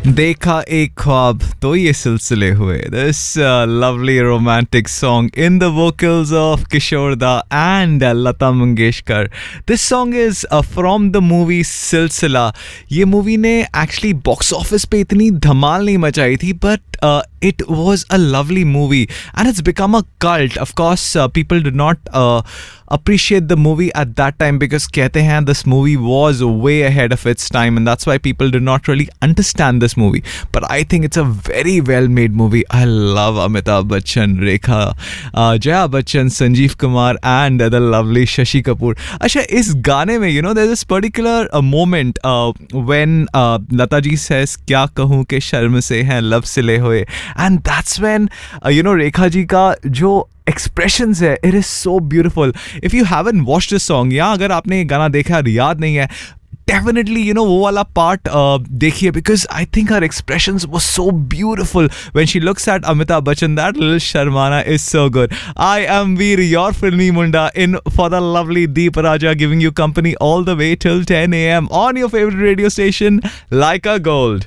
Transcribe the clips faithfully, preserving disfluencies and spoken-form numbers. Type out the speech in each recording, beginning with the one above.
देखा एक ख्वाब तो ये सिलसिले हुए. This uh, lovely romantic song in the vocals of Kishore Da and uh, Lata Mangeshkar. This song is uh, from the movie Silsila. ये movie ने actually box office पे इतनी धमाल नहीं मचाई थी, but uh, it was a lovely movie and it's become a cult. Of course, uh, people did not uh, appreciate the movie at that time because कहते हैं this movie was way ahead of its time and that's why people did not really understand this movie. But I think it's a very well made movie. I love Amitabh Bachchan, Rekha, uh, Jaya Bachchan, Sanjeev Kumar and the lovely Shashi Kapoor. अच्छा, इस गाने में you know there's this particular uh, moment uh, when uh, Lata ji says क्या कहूँ के शर्म से हैं लब सिले हुए, and that's when uh, you know Rekha ji का जो expressions है, it is so beautiful. If you haven't watched this song, या अगर आपने ये गाना देखा और याद नहीं है, definitely you know वो वाला part uh, देखिए, because I think her expressions were so beautiful when she looks at Amitabh Bachchan. That little Sharmana is so good. I am Veer, your filmy munda, in for the lovely Deep Raja, giving you company all the way till ten a.m. on your favorite radio station, Leica Gold.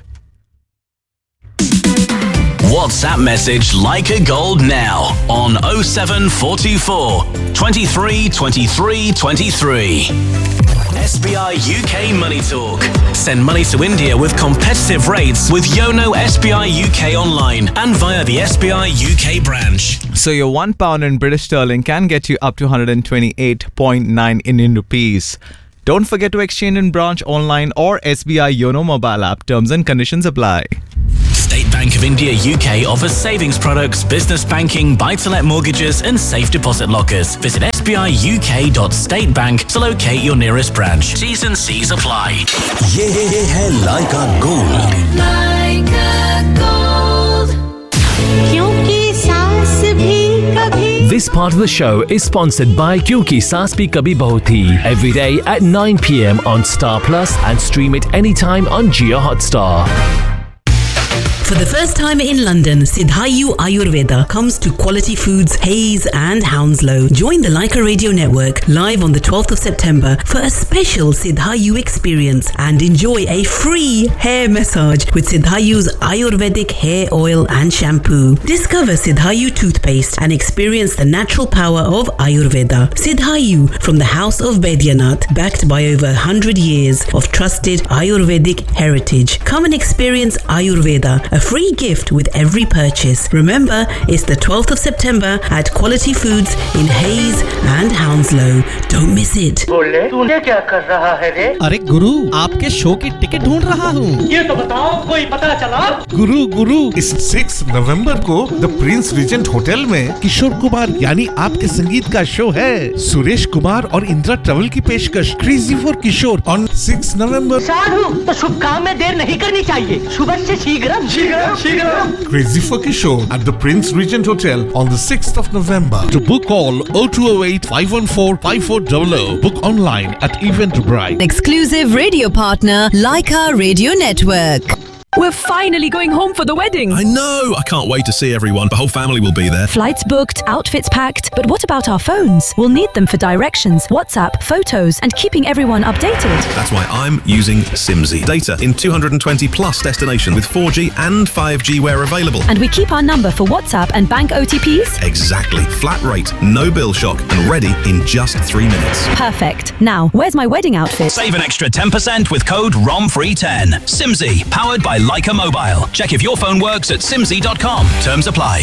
WhatsApp message Leica Gold now on oh seven four two four, twenty-three, twenty-three, twenty-three. S B I U K Money Talk. Send money to India with competitive rates with Yono S B I U K online and via the S B I U K branch. So your one pound in British sterling can get you up to one hundred twenty-eight point nine Indian rupees. Don't forget to exchange in branch, online or S B I Yono mobile app. Terms and conditions apply. State Bank of India U K offers savings products, business banking, buy-to-let mortgages and safe deposit lockers. Visit s b i u k dot state bank to locate your nearest branch. T's and C's apply. ये है Leica Gold. Leica Gold. क्योंकि सांस भी कभी. This part of the show is sponsored by Kyunki Saas Bhi Kabhi Bahu Thi. Every day at nine p.m. on Star Plus and stream it anytime on Jio Hotstar. For the first time in London, Siddhayu Ayurveda comes to Quality Foods, Hayes and Hounslow. Join the Leica Radio Network live on the twelfth of September for a special Siddhayu experience and enjoy a free hair massage with Siddhayu's Ayurvedic hair oil and shampoo. Discover Siddhayu toothpaste and experience the natural power of Ayurveda. Siddhayu from the House of Baidyanath, backed by over one hundred years of trusted Ayurvedic heritage. Come and experience Ayurveda. A free gift with every purchase. Remember, it's the twelfth of September at Quality Foods in Hayes and Hounslow. Don't miss it. बोले तूने क्या कर रहा है रे? अरे गुरु, आपके show की टिकट ढूंढ रहा हूँ. ये तो बताओ, कोई पता चला? गुरु गुरु इस छह नवंबर को द प्रिंस रीजेंट होटल में किशोर कुमार यानी आपके संगीत का शो है. सुरेश कुमार और इंदिरा ट्रेवल की पेशकश क्रेजी फॉर किशोर ऑन छह नवंबर. साधु तो शुभ काम में देर नहीं करनी चाहिए. सुबह से शीघ्र Crazy for Kishore at the Prince Regent Hotel on the sixth of November. To book, call oh two oh eight, five one four, five four zero zero. Book online at Eventbrite. Exclusive radio partner, Leica Radio Network. We're finally going home for the wedding. I know. I can't wait to see everyone. The whole family will be there. Flights booked, outfits packed. But what about our phones? We'll need them for directions, WhatsApp, photos, and keeping everyone updated. That's why I'm using Simsy. Data in two hundred twenty plus destinations with four G and five G where available. And we keep our number for WhatsApp and bank O T Ps? Exactly. Flat rate, no bill shock, and ready in just three minutes. Perfect. Now, where's my wedding outfit? Save an extra ten percent with code R O M free ten. Simsy, powered by Leica Mobile. Check if your phone works at simsy dot com. Terms apply.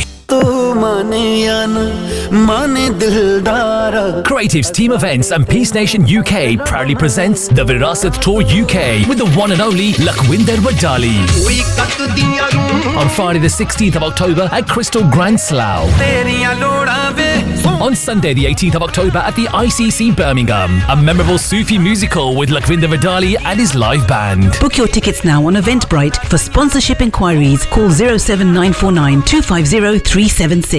Creatives Team Events and Peace Nation U K proudly presents the Virasat Tour U K with the one and only Lakhwinder Wadali. On Friday the sixteenth of October at Crystal Grand Slough. On Sunday the eighteenth of October at the I C C Birmingham. A memorable Sufi musical with Lakhwinder Wadali and his live band. Book your tickets now on Eventbrite. For sponsorship inquiries, call zero seven nine four nine two five zero three seven six.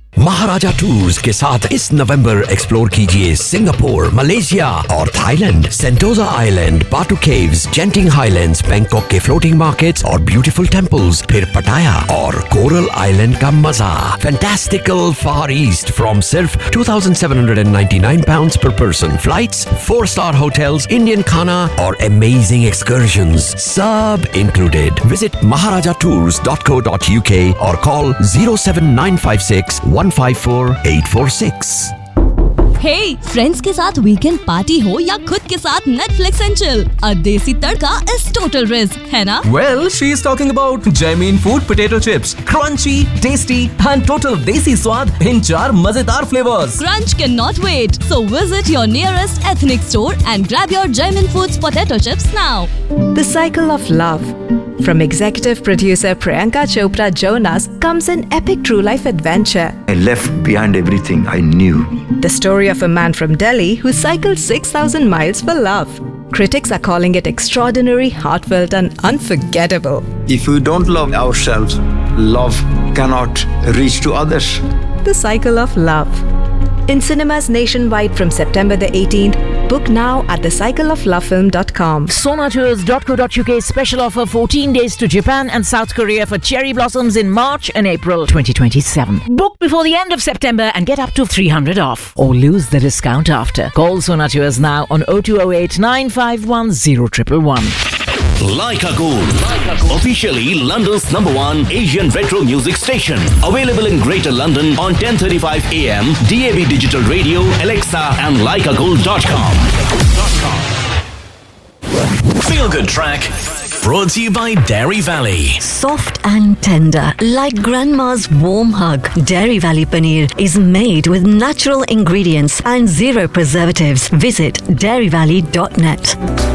Maharaja tours के साथ इस नवंबर explore कीजिए Singapore, Malaysia और Thailand, सेंटोजा island, बाटू caves, जेंटिंग highlands, Bangkok के floating markets और beautiful temples, फिर पटाया और कोरल आइलैंड का मजा। फैंटास्टिकल फार ईस्ट फ्रॉम सिर्फ two thousand seven hundred ninety nine pounds per person. Flights, four star hotels, Indian khana or amazing excursions. Sub included. Visit maharaja tours dot co dot uk or call zero seven nine five six one five four eight four six. Hey, friends के साथ weekend party हो या खुद के साथ Netflix and chill, अ देसी तड़का is total risk, है ना? Well, she is talking about Jamin Food Potato Chips, crunchy, tasty and total desi स्वाद in चार मजेदार flavors. Crunch cannot wait, so visit your nearest ethnic store and grab your Jamin Foods potato chips now. The cycle of love. From executive producer Priyanka Chopra Jonas comes an epic true life adventure. I left behind everything I knew. The story of a man from Delhi who cycled six thousand miles for love. Critics are calling it extraordinary, heartfelt and unforgettable. If we don't love ourselves, love cannot reach to others. The cycle of love. In cinemas nationwide from September the eighteenth, book now at the cycle of love film dot com. Sonatours dot co dot uk special offer fourteen days to Japan and South Korea for cherry blossoms in March and April twenty twenty-seven. Book before the end of September and get up to three hundred off. Or lose the discount after. Call Sonatours now on oh two oh eight nine five one oh one one one. Leica Gold, officially London's number one Asian retro music station. Available in Greater London on ten thirty-five a m, D A B Digital Radio, Alexa and leica gold dot com. Feel Good Track, brought to you by Dairy Valley. Soft and tender, like grandma's warm hug. Dairy Valley Paneer is made with natural ingredients and zero preservatives. Visit dairy valley dot net.